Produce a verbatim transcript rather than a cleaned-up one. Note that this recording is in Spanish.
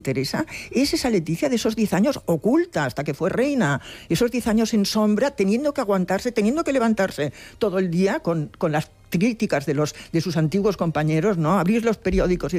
Teresa es esa Leticia de esos diez años oculta hasta que fue reina, esos diez años en sombra, teniendo que aguantarse, teniendo que levantarse todo el día con, con las críticas de, los, de sus antiguos compañeros, ¿no? Abrir los periódicos y